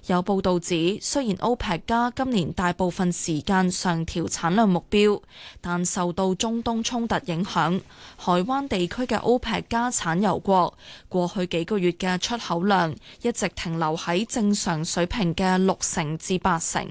有報道指，雖然 OPEC 加今年大部分時間上調產量目標，但受到中東衝突影響，海灣地區嘅 OPEC 加產油國過去幾個月嘅出口量一直停留喺正常水平嘅60%至80%。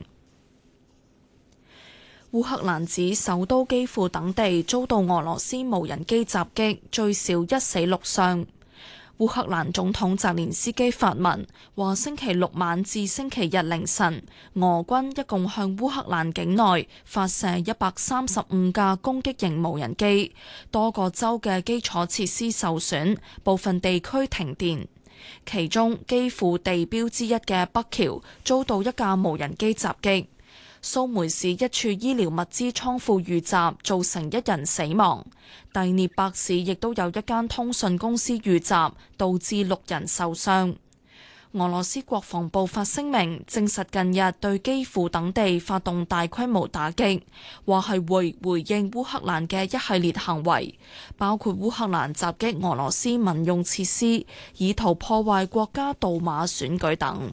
烏克蘭指首都基輔等地遭到俄羅斯無人機襲擊，最少1死6傷。烏克蘭總統澤連斯基發文話，星期六晚至星期日凌晨，俄軍一共向烏克蘭境內發射135架攻擊型無人機，多個州嘅基礎設施受損，部分地區停電。其中基輔地標之一嘅北橋遭到一架無人機襲擊。蘇梅市一處醫療物資倉庫遇襲，造成1人死亡。第聶伯市亦都有一間通訊公司遇襲，導致6人受傷。俄羅斯國防部發聲明證實近日對基輔等地發動大規模打擊，話係會回應烏克蘭嘅一系列行為，包括烏克蘭襲擊俄羅斯民用設施，以圖破壞國家杜馬選舉等。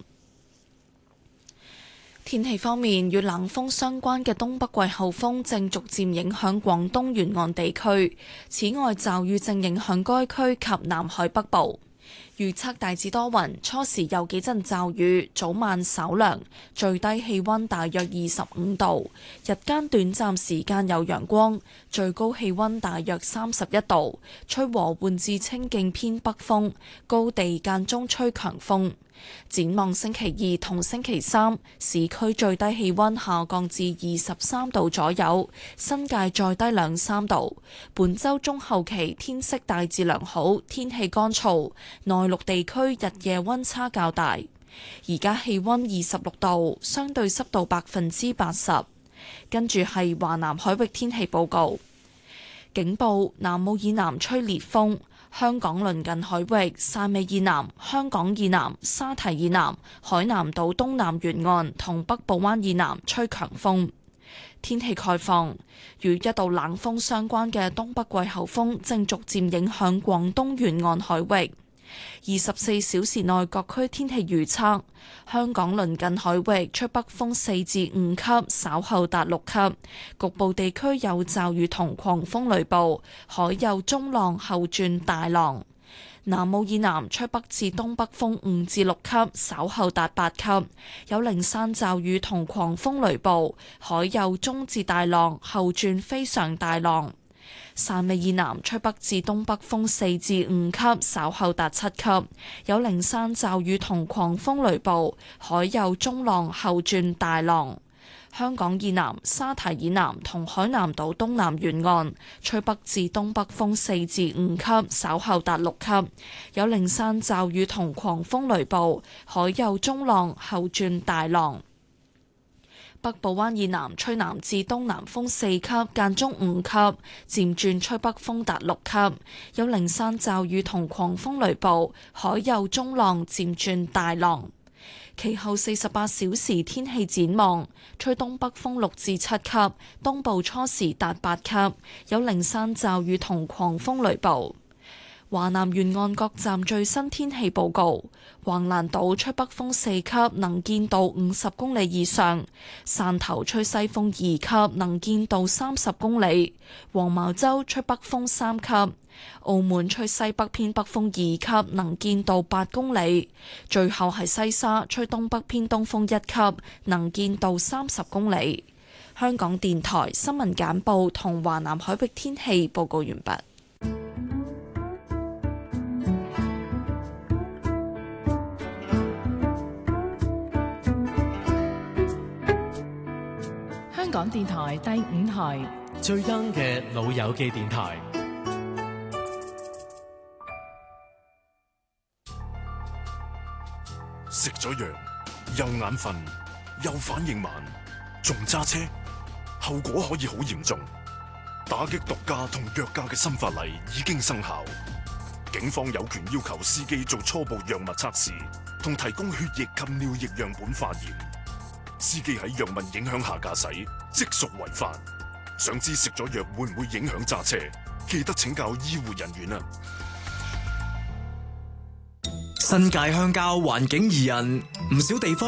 天氣方面，與冷鋒相關嘅東北季候風正逐漸影響廣東沿岸地區，此外驟雨正影響該區及南海北部。預測大致多雲，初時有幾陣驟雨，早晚稍涼，最低氣溫大約25度，日間短暫時間有陽光，最高氣溫大約31度，吹和緩至清勁偏北風，高地間中吹強風。展望星期二同星期三，市區最低氣溫下降至23度左右，新界再低2-3度。本週中後期天色大致良好，天氣乾燥，內陸地區日夜溫差較大。而家氣溫26度，相對濕度80%。跟住係華南海域天氣報告，警報：南澳以南吹烈風。香港鄰近海域、汕尾以南、香港以南、沙堤以南、海南島東南沿岸同北部灣以南吹強風。天氣概況：與一道冷鋒相關嘅東北季候風正逐漸影響廣東沿岸海域。24小時內各區天氣預測：香港鄰近海域吹北風4至5級，稍後達6級，局部地區有驟雨同狂風雷暴，海有中浪後轉大浪。南澳以南吹北至東北風5至6級，稍後達8級，有零散驟雨同狂風雷暴，海有中至大浪後轉非常大浪。汕尾以南吹北至東北風4至5級，稍後達7級，有零散驟雨同狂風雷暴，海有中浪後轉大浪。香港以南、沙堤以南同海南島東南沿岸吹北至東北風4至5級，稍後達6級，有零散驟雨同狂風雷暴，海有中浪後轉大浪。北部灣以南吹南至東南風4級，間中5級，漸轉吹北風達6級，有零散驟雨同狂風雷暴，海有中浪漸轉大浪。其後48小時天氣展望：吹東北風6至7級，東部初時達8級，有零散驟雨同狂風雷暴。華南沿岸各站最新天氣報告：橫瀾島吹北風4級，能見度50公里以上；汕頭吹西風2級，能見度30公里；黃茅洲吹北風3級；澳門吹西北偏北風2級，能見度8公里；最後係西沙吹東北偏東風1級，能見度30公里。香港電台新聞簡報同華南海域天氣報告完畢。 香港電台第5台最 young 嘅老友記電台。 食咗藥又眼瞓又反應慢，仲揸車，後果可以好嚴重。打擊毒駕同藥駕嘅新法例已經生效，警方有權要求司機做初步藥物測試，同提供血液及尿液樣本化驗。司機喺藥物影響下駕駛，即屬違法。想知食咗藥會唔會影響揸車？記得請教醫護人員啊！ 新界鄉郊環境宜人，唔少地方